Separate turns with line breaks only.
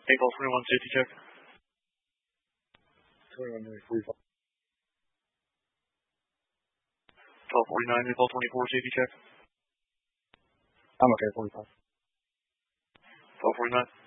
Hey, call 21, safety check.
21 nearly 45.
1249, call 24, safety check.
I'm okay, 45.
1249.